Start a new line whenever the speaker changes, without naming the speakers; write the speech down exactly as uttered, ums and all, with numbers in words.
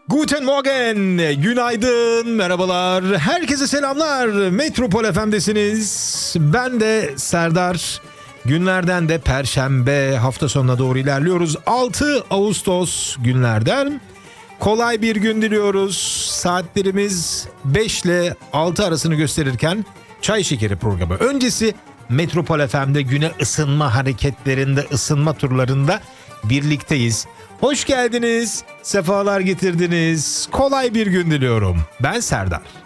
Guten Morgen, günaydın, merhabalar, herkese selamlar. Metropol F M'desiniz. Ben de Serdar. Günlerden de Perşembe, hafta sonuna doğru ilerliyoruz. altı Ağustos günlerden. Kolay bir gün diliyoruz. Saatlerimiz beş ile altı arasını gösterirken Çay Şekeri programı öncesi Metropol F M'de güne ısınma hareketlerinde, ısınma turlarında birlikteyiz. Hoş geldiniz, sefalar getirdiniz. Kolay bir gün diliyorum. Ben Serdar.